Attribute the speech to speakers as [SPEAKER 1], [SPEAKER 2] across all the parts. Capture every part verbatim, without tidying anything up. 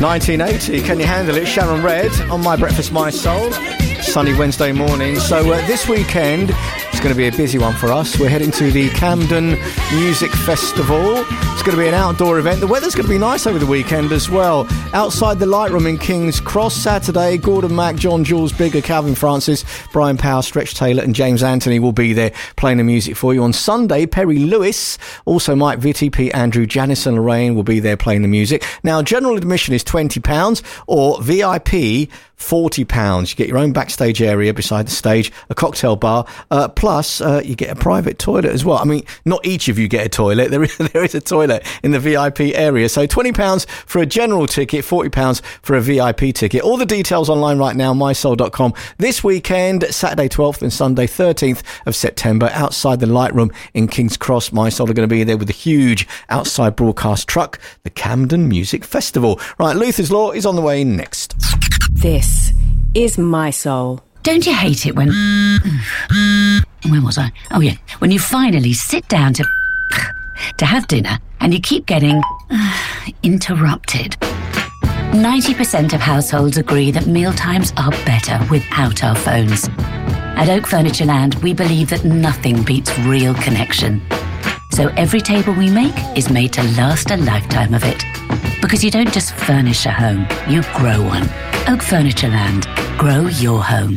[SPEAKER 1] nineteen eighty, Can You Handle It? Sharon Redd on My Breakfast, My Soul. Sunny Wednesday morning. So uh, this weekend, it's going to be a busy one for us. We're heading to the Camden Music Festival. It's going to be an outdoor event. The weather's going to be nice over the weekend as well. Outside the Light Room in King's Cross, Saturday, Gordon Mack, John Jules Bigger, Calvin Francis, Brian Power, Stretch Taylor and James Anthony will be there playing the music for you. On Sunday, Perry Lewis, also Mike Vitti, Pete Andrew, Janice and Lorraine will be there playing the music. Now, general admission is twenty pounds or V I P forty pounds. You get your own backstage area beside the stage, a cocktail bar, uh, plus uh, you get a private toilet as well. I mean, not each of you get a toilet. There is, there is a toilet in the V I P area. So twenty pounds for a general ticket, forty pounds for a V I P ticket. All the details online right now, my soul dot com. This weekend, Saturday twelfth and Sunday thirteenth of September, outside the Light Room in King's Cross. My Soul are going to be there with a huge outside broadcast truck, the Camden Music Festival. Right, Luther's Law is on the way next.
[SPEAKER 2] This is My Soul.
[SPEAKER 3] Don't you hate it when... Where was I? Oh, yeah. When you finally sit down to... to have dinner and you keep getting... interrupted. ninety percent of households agree that mealtimes are better without our phones. At Oak Furniture Land, we believe that nothing beats real connection. So every table we make is made to last a lifetime of it. Because you don't just furnish a home, you grow one. Oak Furniture Land. Grow your home.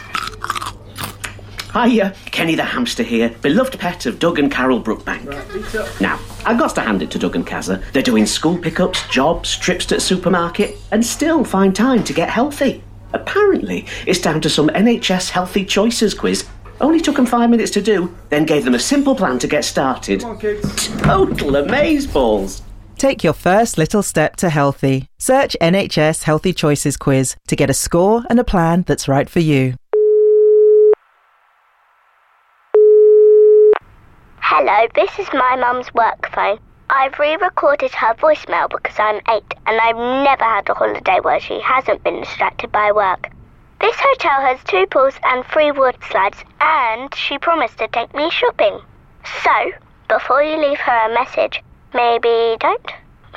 [SPEAKER 4] Hiya, Kenny the hamster here, beloved pet of Doug and Carol Brookbank. Right, now, I've got to hand it to Doug and Kazza. They're doing school pickups, jobs, trips to the supermarket, and still find time to get healthy. Apparently, it's down to some N H S Healthy Choices quiz. Only took them five minutes to do, then gave them a simple plan to get started. Come on, kids. Total amazeballs.
[SPEAKER 5] Take your first little step to healthy. Search N H S Healthy Choices quiz to get a score and a plan that's right for you.
[SPEAKER 6] Hello, this is my mum's work phone. I've re-recorded her voicemail because I'm eight and I've never had a holiday where she hasn't been distracted by work. This hotel has two pools and three wood slides and she promised to take me shopping. So, before you leave her a message, maybe don't.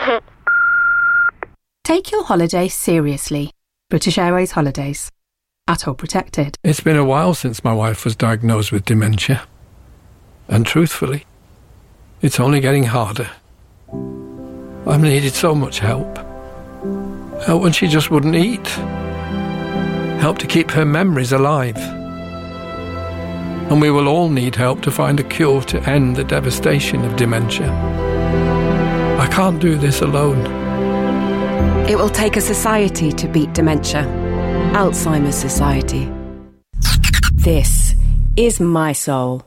[SPEAKER 2] Take your holiday seriously. British Airways Holidays. Atoll protected.
[SPEAKER 7] It's been a while since my wife was diagnosed with dementia. And truthfully, it's only getting harder. I've needed so much help. Help when she just wouldn't eat. Help to keep her memories alive. And we will all need help to find a cure to end the devastation of dementia. I can't do this alone.
[SPEAKER 2] It will take a society to beat dementia. Alzheimer's Society. This is My Soul.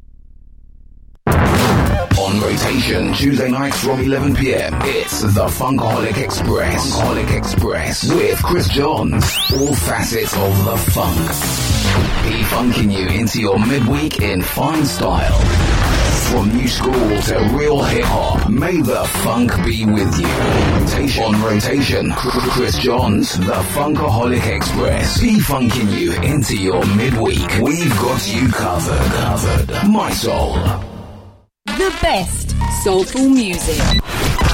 [SPEAKER 8] On rotation, Tuesday nights from eleven p.m. It's the Funkaholic Express. Funkaholic Express with Chris Johns. All facets of the funk. He funking you into your midweek in fine style. From new school to real hip-hop, may the funk be with you. Rotation. On rotation, Chris Johns, the Funkaholic Express. He funking you into your midweek. We've got you covered. Covered. My Soul.
[SPEAKER 9] The best soulful music.